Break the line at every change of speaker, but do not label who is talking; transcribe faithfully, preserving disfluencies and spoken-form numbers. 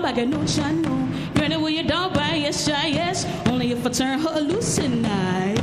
like a new channel. Granted, will you don't buy yes, try yes. Only if I turn her loose tonight.